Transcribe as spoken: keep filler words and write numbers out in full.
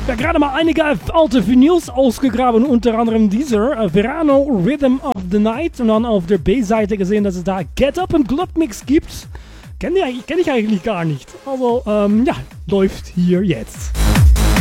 Ja, gerade mal einige alte Vinyls ausgegraben, unter anderem dieser uh, Verano Rhythm of the Night und dann auf der B-Seite gesehen, dass es da Get Up and Club Mix gibt. Kenne ich, kenn ich eigentlich gar nicht. Also, ähm, ja, läuft hier jetzt.